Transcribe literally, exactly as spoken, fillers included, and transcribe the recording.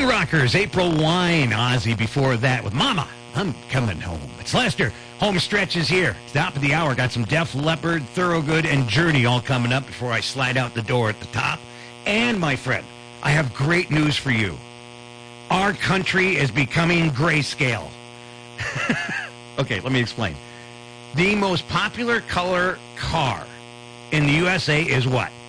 Weekend Rockers, April Wine, Ozzy before that with Mama, I'm Coming Home. It's Lester. Home stretch is here. Top of the hour. Got some Def Leppard, Thorogood, and Journey all coming up before I slide out the door at the top. And, my friend, I have great news for you. Our country is becoming grayscale. Okay, let me explain. The most popular color car in the U S A is what?